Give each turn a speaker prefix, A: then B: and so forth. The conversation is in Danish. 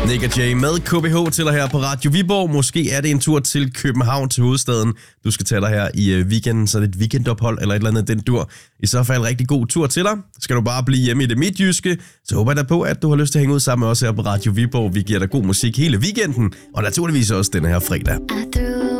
A: Nick og Jay med KBH til dig her på Radio Viborg. Måske er det en tur til København, til hovedstaden. Du skal tage dig her i weekenden, så er det et weekendophold eller et eller andet den dur. I så fald en rigtig god tur til dig. Skal du bare blive hjemme i det midtjyske, så håber jeg da på, at du har lyst til at hænge ud sammen med os her på Radio Viborg. Vi giver dig god musik hele weekenden, og naturligvis også denne her fredag.